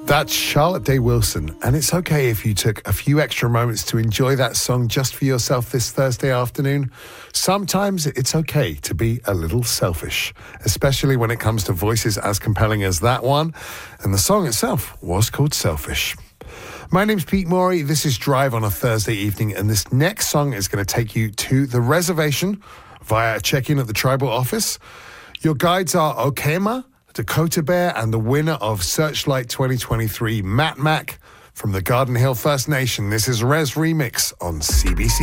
That's Charlotte Day Wilson, and it's okay if you took a few extra moments to enjoy that song just for yourself this Thursday afternoon. Sometimes it's okay to be a little selfish, especially when it comes to voices as compelling as that one, and the song itself was called Selfish. My name's Pete Morey, this is Drive on a Thursday evening, and this next song is going to take you to the reservation via a check-in at the tribal office. Your guides are Okema, Dakota Bear, and the winner of Searchlight 2023, Matt Mack from the Garden Hill First Nation. This is Res Remix on CBC.